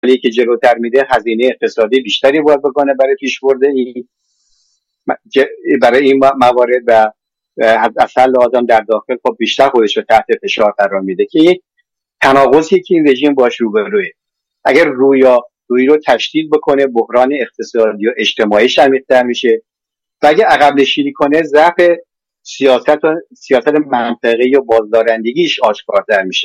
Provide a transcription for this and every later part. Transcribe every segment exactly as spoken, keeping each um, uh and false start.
که جلوتر میده هزینه اقتصادی بیشتری باید بکنه برای پیشبرد این برای این موارد و اصلا لازم در داخل خب بیشتر خودش رو تحت فشار قرار میده که یک تناقضی که این رژیم باش روبروه. اگر رویا روی رو تشدید بکنه بحران اقتصادی و اجتماعی عمیق‌تر میشه و اگر عقب نشینی کنه ضعف سیاست و سیاست منطقی و بازدارندگیش آشکارتر میشه.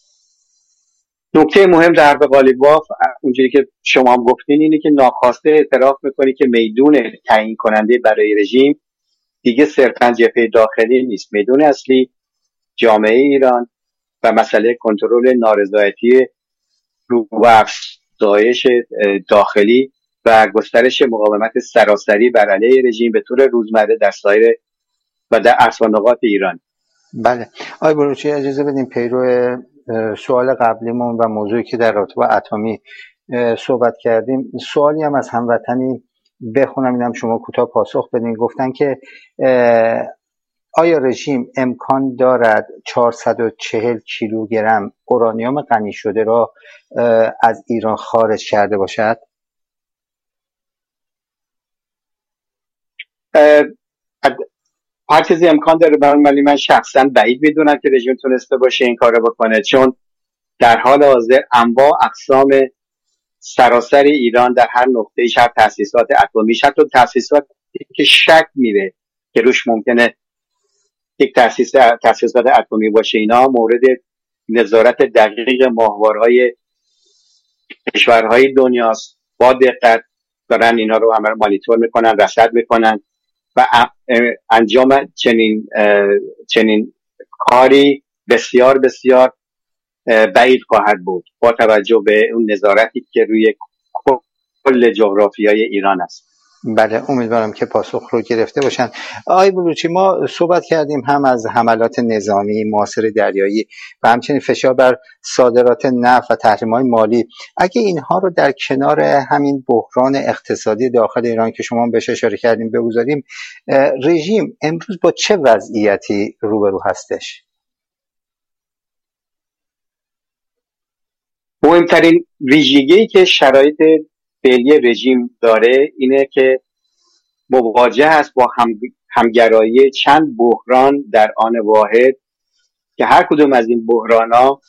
نکته مهم در حرف قالیباف اونجوری که شما هم گفتین اینه که ناخواسته اعتراف میکنی که میدون تعیین کننده برای رژیم دیگه صرفاً جبهه داخلی نیست. میدون اصلی جامعه ایران و مسئله کنترل نارضایتی رو و افزایش داخلی و گسترش مقاومت سراسری بر علیه رژیم به طور روزمره در سایر و در اصل نقاط ایران. بله آقای بلوچی اجازه بدیم پیرو سوال قبلیمون و موضوعی که در رابطه با اتمی صحبت کردیم سوالی هم از هموطنی بخونم اینم شما کوتاه پاسخ بدین. گفتن که آیا رژیم امکان دارد چهارصد و چهل کیلوگرم اورانیوم غنی شده را از ایران خارج کرده باشد؟ هر چیزی امکان داره، ولی من شخصا بعید میدونم که رژیم تونسته باشه این کارو بکنه، چون در حال حاضر انواع اقسام سراسر ایران در هر نقطه‌ایش هر تأسیسات اتمیش، حتی تأسیساتی که شک میره که روش ممکنه یک تأسیس تأسیسات اتمی باشه، اینا مورد نظارت دقیق ماهوارهای کشورهای دنیاست. با دقت دارن اینا رو همه رو مانیتور میکنن، رصد میکنن و انجام چنین چنین کاری بسیار بسیار بعید خواهد بود با توجه به اون نظارتی که روی کل جغرافیای ایران است. بله امیدوارم که پاسخ رو گرفته باشن. آقای بلوچی ما صحبت کردیم هم از حملات نظامی معاصر دریایی و همچنین فشار بر صادرات نفت و تحریم‌های مالی. اگه اینها رو در کنار همین بحران اقتصادی داخل ایران که شما بهش اشاره کردیم بگذاریم، رژیم امروز با چه وضعیتی روبرو هستش؟ مهمترین ویژگی که شرایط فعلی رژیم داره اینه که مواجه است با هم همگرایی چند بحران در آن واحد که هر کدوم از این بحران‌ها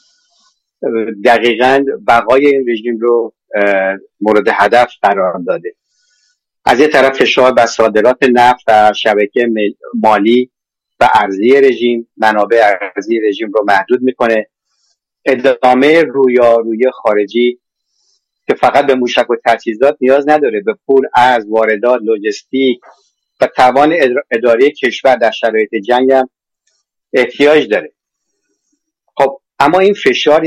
دقیقاً بقای این رژیم رو مورد هدف قرار داده. از یک طرف فشار بر صادرات نفت و شبکه مالی و ارزی رژیم، منابع ارزی رژیم رو محدود میکنه. ادامه رویارویی خارجی که فقط به موشک و تجهیزات نیاز نداره، به پول، ارز، واردات، لوجستیک و توان اداره کشور در شرایط جنگ هم احتیاج داره. خب اما این فشار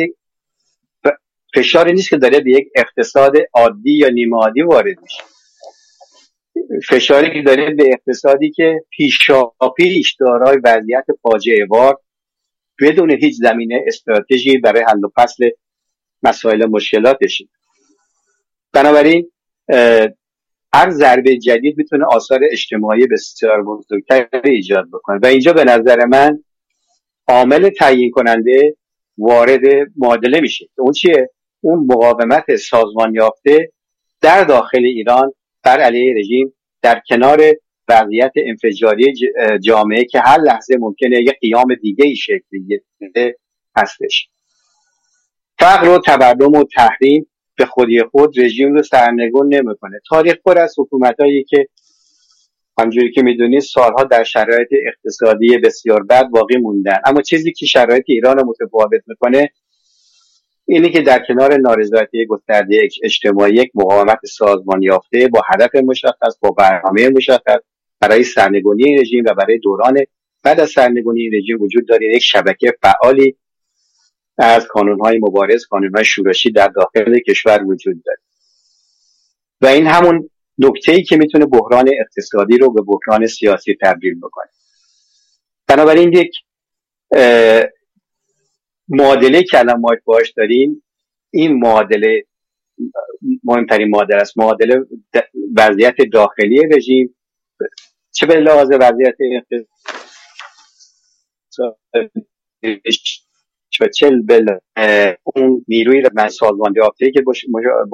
فشاری نیست که داره به یک اقتصاد عادی یا نیمه عادی وارد میشه. فشاری که داره به اقتصادی که پیشاپیش دارای وضعیت فاجعه بار بدون هیچ زمینه استراتژی برای حل و فصل مسائل مشکلاتشه. بنابراین هر ضربه جدید میتونه آثار اجتماعی بسیار بزرگتری ایجاد بکنه و اینجا به نظر من عامل تعیین کننده وارد معادله میشه. اون چیه؟ اون مقاومت سازمان یافته در داخل ایران بر علیه رژیم در کنار وضعیت انفجاری جامعه که هر لحظه ممکنه یک قیام دیگه ای شکل بگیره هستش. فقر و تورم و تحریم به خودی خود رژیم رو سرنگون نمیکنه. تاریخ پر از حکومتایی که همونجوری که میدونید سالها در شرایط اقتصادی بسیار بد باقی موندن، اما چیزی که شرایط ایران رو متفاوت میکنه اینه که در کنار نارضایتی گسترده اجتماعی یک مقاومت سازمان یافته با هدف مشخص، با برنامه مشخص برای سرنگونی رژیم و برای دوران بعد از سرنگونی رژیم وجود داره. یک شبکه فعالی از کانون‌های مبارز، کانون‌های شورشی در داخل کشور وجود داره و این همون نکته‌ای که میتونه بحران اقتصادی رو به بحران سیاسی تبدیل بکنه. بنابراین یک معادله که الان ما باهاش داریم، این معادله مهمترین معادله است، معادله وضعیت داخلی رژیم چه به لحاظ وضعیت چل بل اون نیروی من سازمانده یافته که